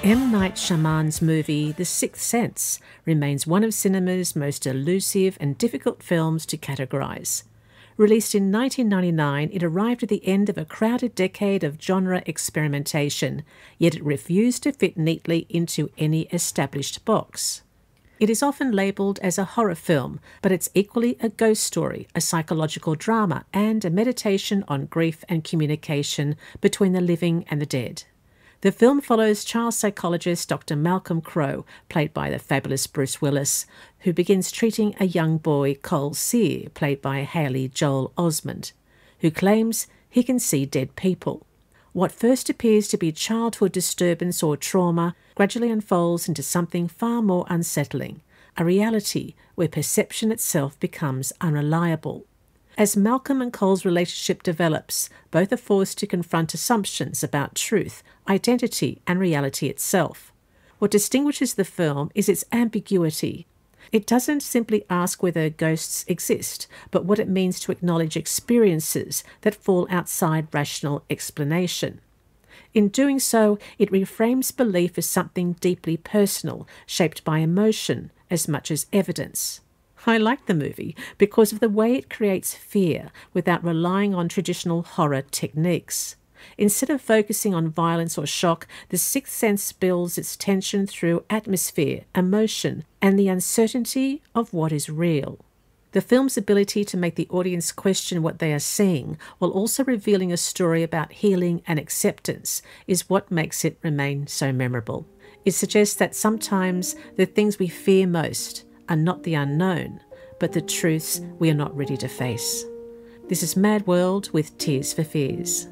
M. Night Shyamalan's movie The Sixth Sense remains one of cinema's most elusive and difficult films to categorise. Released in 1999, it arrived at the end of a crowded decade of genre experimentation, yet it refused to fit neatly into any established box. It is often labelled as a horror film, but it's equally a ghost story, a psychological drama, and a meditation on grief and communication between the living and the dead. The film follows child psychologist Dr. Malcolm Crowe, played by the fabulous Bruce Willis, who begins treating a young boy, Cole Sear, played by Haley Joel Osment, who claims he can see dead people. What first appears to be childhood disturbance or trauma gradually unfolds into something far more unsettling, a reality where perception itself becomes unreliable. As Malcolm and Cole's relationship develops, both are forced to confront assumptions about truth, identity, and reality itself. What distinguishes the film is its ambiguity. It doesn't simply ask whether ghosts exist, but what it means to acknowledge experiences that fall outside rational explanation. In doing so, it reframes belief as something deeply personal, shaped by emotion as much as evidence. I like the movie because of the way it creates fear without relying on traditional horror techniques. Instead of focusing on violence or shock, The Sixth Sense builds its tension through atmosphere, emotion, and the uncertainty of what is real. The film's ability to make the audience question what they are seeing, while also revealing a story about healing and acceptance, is what makes it remain so memorable. It suggests that sometimes the things we fear most are not the unknown, but the truths we are not ready to face. This is Mad World with Tears for Fears.